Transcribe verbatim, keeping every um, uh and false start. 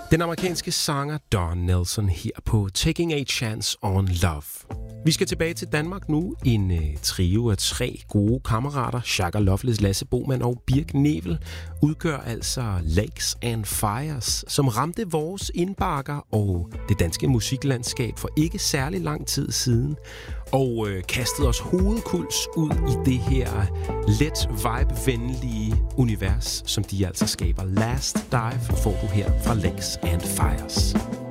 Den amerikanske sanger Don Nelson her på Taking a Chance on Love. Vi skal tilbage til Danmark nu. En uh, trio af tre gode kammerater, Shaka Loveless, Lasse Boman og Birk Nevel, udgør altså Lakes and Fires, som ramte vores indbakker og det danske musiklandskab for ikke særlig lang tid siden, og uh, kastede os hovedkuls ud i det her let vibe-venlige univers, som de altså skaber. Last Dive får du her fra Lakes and Fires.